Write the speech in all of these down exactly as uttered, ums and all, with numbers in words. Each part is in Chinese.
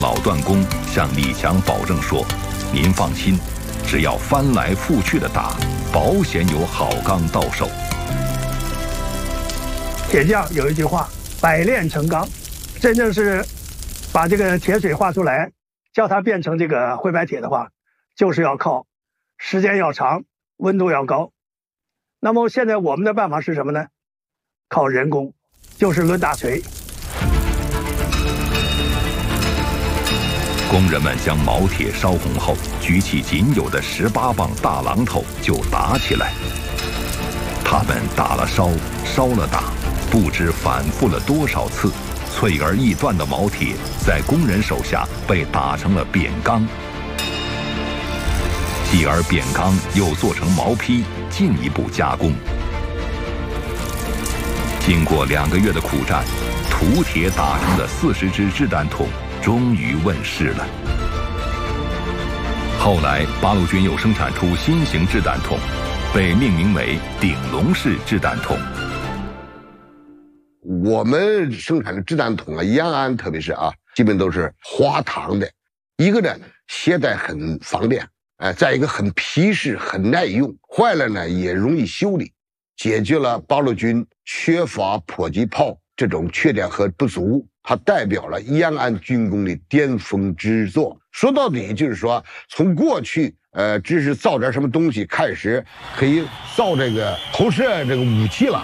老段工向李强保证说：“您放心，只要翻来覆去的打，保险有好钢到手。” 铁匠有一句话：“百炼成钢”，真正是把这个铁水化出来，叫它变成这个灰白铁的话，就是要靠时间要长，温度要高。那么现在我们的办法是什么呢？靠人工，就是抡大锤。 工人们将毛铁烧红后，举起仅有的十八磅大榔头就打起来。他们打了烧，烧了打，不知反复了多少次，脆而易断的毛铁在工人手下被打成了扁钢。继而扁钢又做成毛坯，进一步加工。经过两个月的苦战，土铁打成的四十支掷弹筒终于问世了。后来，八路军又生产出新型掷弹筒，被命名为顶笼式掷弹筒。 我们生产的掷弹筒啊，延安特别是啊，基本都是滑膛的。一个呢，携带很方便，哎、呃，再一个很皮实、很耐用，坏了呢也容易修理，解决了八路军缺乏迫击炮这种缺点和不足。它代表了延安军工的巅峰之作。说到底就是说，从过去呃只是造点什么东西开始，可以造这个投射这个武器了。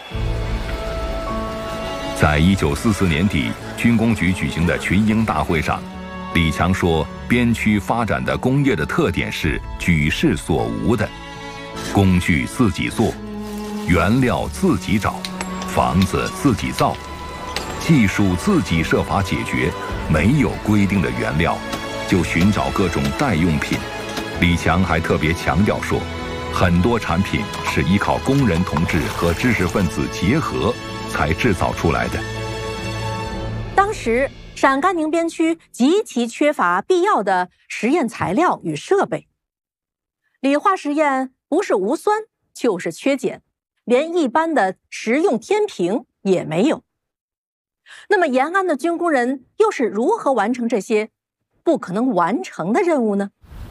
在一九四四年底，军工局举行的群英大会上，李强说，边区发展的工业的特点是举世所无的：工具自己做，原料自己找，房子自己造，技术自己设法解决，没有规定的原料，就寻找各种代用品。李强还特别强调说，很多产品是依靠工人同志和知识分子结合才制造出来的。 当时陕甘宁边区极其缺乏必要的实验材料与设备，理化实验不是无酸就是缺碱，连一般的实用天平也没有。那么延安的军工人又是如何完成这些不可能完成的任务呢？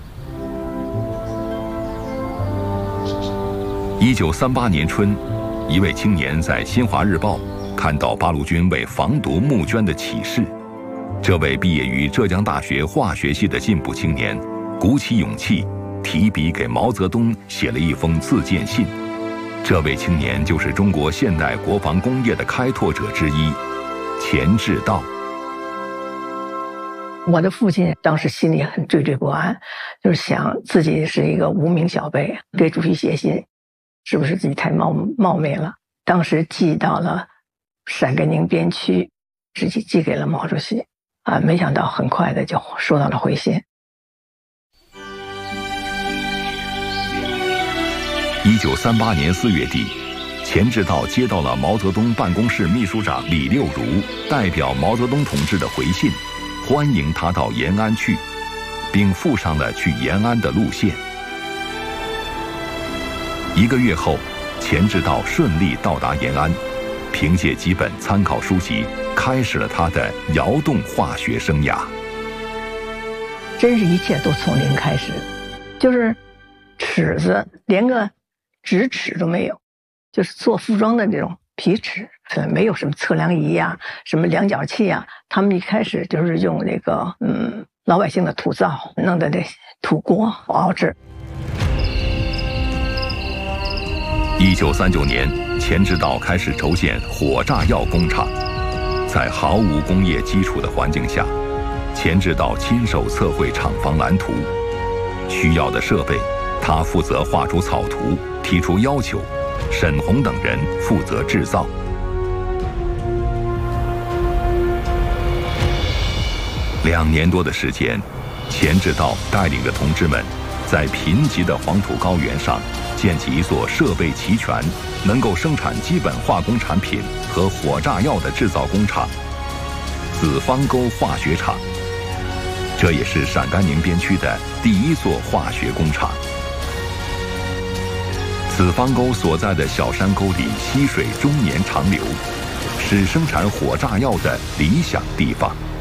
一九三八年春，一位青年在《新华日报》看到八路军为防毒募捐的启事。这位毕业于浙江大学化学系的进步青年，鼓起勇气，提笔给毛泽东写了一封自荐信。这位青年就是中国现代国防工业的开拓者之一，钱志道。 我的父亲当时心里很惴惴不安，就是想自己是一个无名小辈，给主席写信，是不是自己太冒冒昧了？当时寄到了陕甘宁边区，直接寄给了毛主席，啊，没想到很快的就收到了回信。 一九三八年四月底，钱志道接到了毛泽东办公室秘书长李六如代表毛泽东同志的回信，欢迎他到延安去，并附上了去延安的路线。一个月后，钱志道顺利到达延安，凭借几本参考书籍，开始了他的窑洞化学生涯。 真是一切都从零开始，就是尺子连个直尺都没有，就是做服装的这种皮尺，没有什么测量仪啊，什么量角器啊，他们一开始就是用那个嗯老百姓的土灶弄的这土锅熬制。 一九三九年，钱志道开始筹建火炸药工厂。在毫无工业基础的环境下，钱志道亲手测绘厂房蓝图，需要的设备他负责画出草图，提出要求，沈鸿等人负责制造。两年多的时间，钱志道带领着同志们，在贫瘠的黄土高原上建起一座设备齐全、能够生产基本化工产品和火炸药的制造工厂——子方沟化学厂。这也是陕甘宁边区的第一座化学工厂。子方沟所在的小山沟里溪水终年长流，是生产火炸药的理想地方。